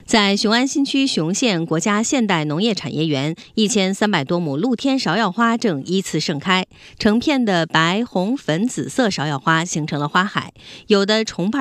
在雄安新区雄县国家现代农业产业园，1300多亩露天芍药花正依次盛开，成片的白、红、粉、紫色芍药花形成了花海，有的重瓣